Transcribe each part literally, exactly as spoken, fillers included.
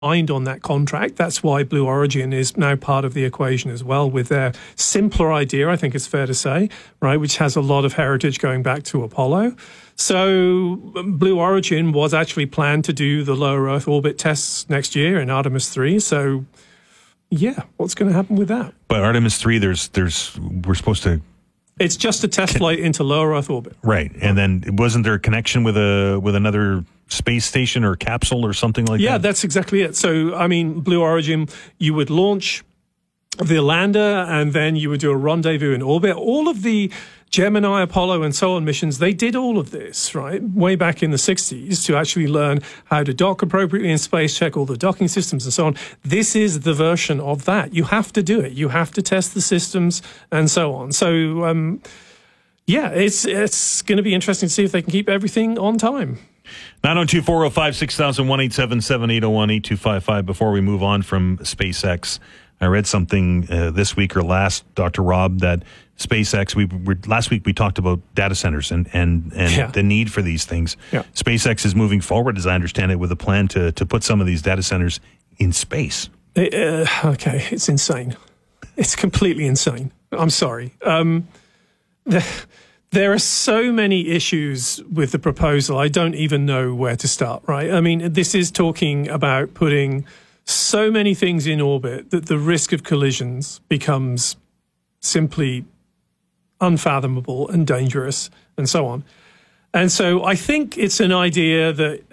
behind on that contract. That's why Blue Origin is now part of the equation as well, with their simpler idea, I think it's fair to say, right, which has a lot of heritage going back to Apollo. So Blue Origin was actually planned to do the low Earth orbit tests next year in Artemis three. So, yeah, what's going to happen with that? But Artemis three, there's, there's, we're supposed to... It's just a test flight into low Earth orbit. Right. And then wasn't there a connection with a with another space station or capsule or something like yeah, that? Yeah, that's exactly it. So, I mean, Blue Origin, you would launch the lander and then you would do a rendezvous in orbit. All of the Gemini, Apollo, and so on missions, they did all of this, right, way back in the sixties to actually learn how to dock appropriately in space, check all the docking systems and so on. This is the version of that. You have to do it. You have to test the systems and so on. So, um, yeah, it's it's going to be interesting to see if they can keep everything on time. nine oh two, four oh five, six thousand, one eight seven seven, eight oh one, eight two five five. Before we move on from SpaceX, I read something uh, this week or last, Doctor Rob, that SpaceX, we were, last week we talked about data centers and, and, and yeah. the need for these things. Yeah. SpaceX is moving forward, as I understand it, with a plan to, to put some of these data centers in space. It, uh, okay, it's insane. It's completely insane. I'm sorry. Um, the, there are so many issues with the proposal. I don't even know where to start, right? I mean, this is talking about putting so many things in orbit that the risk of collisions becomes simply unfathomable and dangerous and so on. And so I think it's an idea that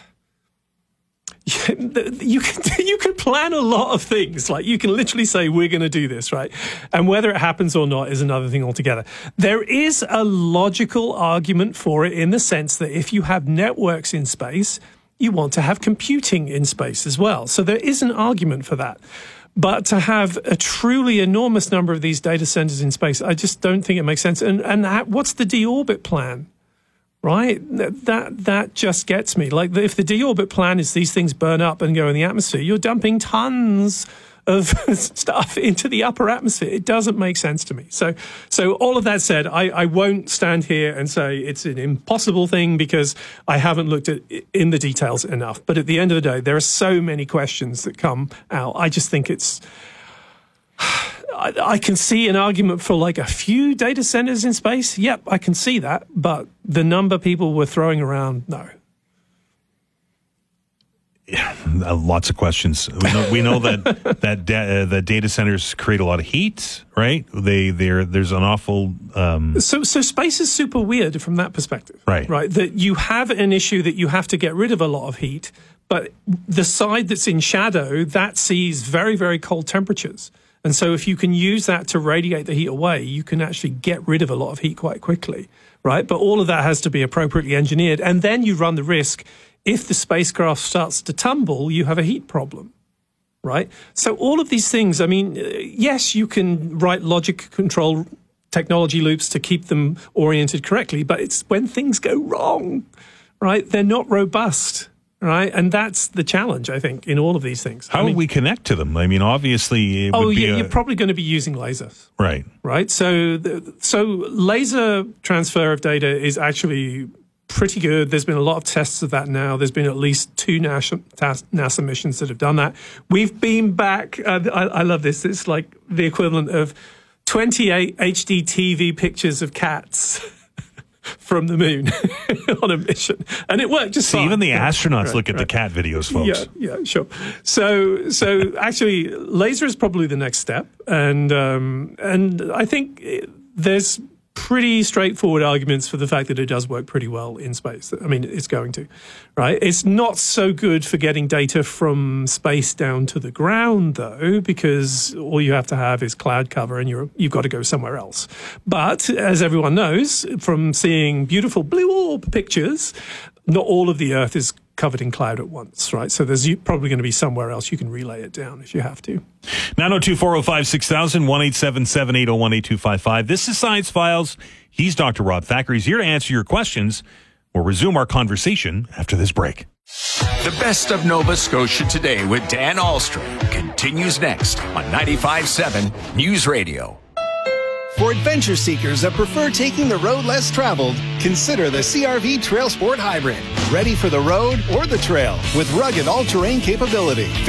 you can you can plan a lot of things. Like you can literally say, we're going to do this, right? And whether it happens or not is another thing altogether. There is a logical argument for it in the sense that if you have networks in space, you want to have computing in space as well. So there is an argument for that. But to have a truly enormous number of these data centers in space, I just don't think it makes sense. And and that, what's the deorbit plan, right? That, that that just gets me. Like if the deorbit plan is these things burn up and go in the atmosphere, you're dumping tons of stuff into the upper atmosphere. It doesn't make sense to me. So so all of that said, I, I won't stand here and say it's an impossible thing because I haven't looked at it in the details enough. But at the end of the day, there are so many questions that come out. I just think it's... I, I can see an argument for like a few data centers in space. Yep, I can see that. But the number people were throwing around, no. Yeah, lots of questions. We know, we know that that da- uh, the data centers create a lot of heat, right? They there there's an awful. Um... So so space is super weird from that perspective, right? Right. That you have an issue that you have to get rid of a lot of heat, but the side that's in shadow that sees very very cold temperatures, and so if you can use that to radiate the heat away, you can actually get rid of a lot of heat quite quickly, right? But all of that has to be appropriately engineered, and then you run the risk. If the spacecraft starts to tumble, you have a heat problem, right? So all of these things, I mean, yes, you can write logic control technology loops to keep them oriented correctly, but it's when things go wrong, right? They're not robust, right? And that's the challenge, I think, in all of these things. How I mean, do we connect to them? I mean, obviously, it oh, would be yeah, a... you're probably going to be using lasers, right? Right. So, the, so laser transfer of data is actually pretty good. There's been a lot of tests of that now. There's been at least two NASA, NASA missions that have done that. We've been back. Uh, I, I love this. It's like the equivalent of twenty-eight H D T V pictures of cats from the moon on a mission, and it worked just See, fine. even the astronauts right, look at right. the cat videos, folks. Yeah, yeah, sure. So, so actually, laser is probably the next step, and um, and I think there's pretty straightforward arguments for the fact that it does work pretty well in space. I mean, it's going to, right? It's not so good for getting data from space down to the ground, though, because all you have to have is cloud cover and you're, you've got to go somewhere else. But as everyone knows, from seeing beautiful blue orb pictures, not all of the Earth is covered in cloud at once, right? So there's probably going to be somewhere else you can relay it down if you have to. nine oh two, four oh five, six thousand, one eight seven seven, eight oh one, eight two five five. This is Science Files. He's Doctor Rob Thacker. He's here to answer your questions. We'll resume our conversation after this break. The best of Nova Scotia Today with Dan Ahlstrom continues next on ninety-five point seven News Radio. For adventure seekers that prefer taking the road less traveled, consider the C R V Trail Sport Hybrid. Ready for the road or the trail with rugged all-terrain capability.